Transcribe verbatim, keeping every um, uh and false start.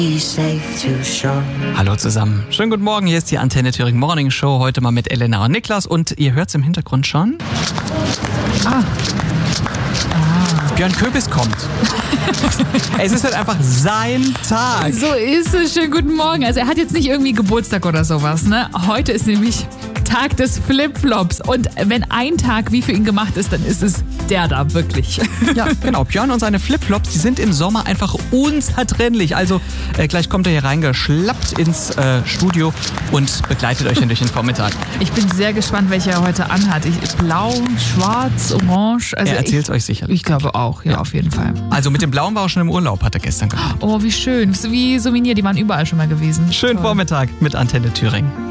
Hallo zusammen, schönen guten Morgen, hier ist die Antenne Thüringen Morning Show, heute mal mit Elena und Niklas und ihr hört es im Hintergrund schon. Ah. ah. Björn Köbis kommt. Es ist halt einfach sein Tag. So ist es, schönen guten Morgen. Also er hat jetzt nicht irgendwie Geburtstag oder sowas, ne? Heute ist nämlich Tag des Flipflops und wenn ein Tag wie für ihn gemacht ist, dann ist es der da wirklich. Ja, genau. Björn und seine Flipflops, die sind im Sommer einfach unzertrennlich. Also äh, gleich kommt er hier reingeschlappt ins äh, Studio und begleitet euch dann durch den Vormittag. Ich bin sehr gespannt, welcher er heute anhat. Ich, blau, schwarz, orange. Also er erzählt es euch sicherlich. Ich glaube auch, ja, ja, auf jeden Fall. Also mit dem blauen war er schon im Urlaub, hat er gestern gemacht. Oh, wie schön. Wie Souvenir, die waren überall schon mal gewesen. Schönen Toll. Vormittag mit Antenne Thüringen.